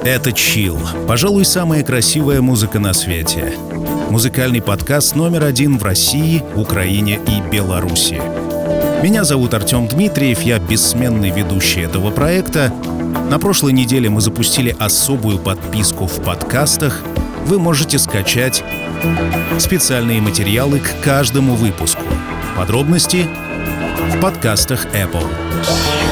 Это Chill. Пожалуй, самая красивая музыка на свете. Музыкальный подкаст номер 1 в России, Украине и Беларуси. Меня зовут Артем Дмитриев, я бессменный ведущий этого проекта. На прошлой неделе мы запустили особую подписку в подкастах. Вы можете скачать специальные материалы к каждому выпуску. Подробности в подкастах Apple.